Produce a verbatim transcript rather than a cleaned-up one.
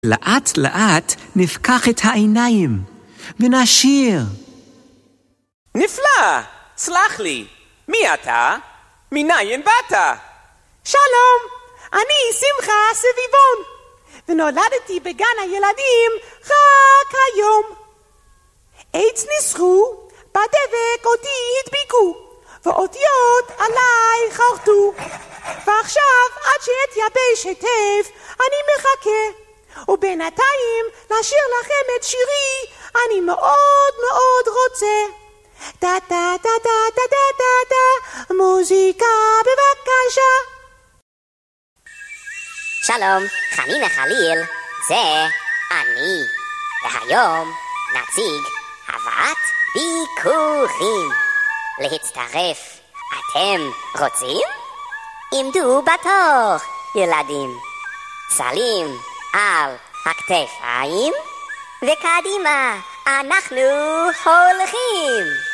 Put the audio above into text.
לאט לאט נפקח את העיניים ונשיר. נפלא! סלח לי, מי אתה? מניין באת? שלום, אני שמחה סביבון, ונולדתי בגן הילדים רק היום. עץ ניסחו, בדבק אותי הדביקו, ואותיות עליי חרטו. ועכשיו עד שאתייבש היטב אני מחכה, ובינתיים לשיר לכם את שירי אני מאוד מאוד רוצה. דה דה דה דה דה דה דה דה, מוזיקה בבקשה. שלום, חנינה חליל, זה אני. והיום נציג הבאת ביקורים. להצטרף, אתם רוצים? עמדו בתור, ילדים. סלים על הכתפיים, וקדימה אנחנו הולכים.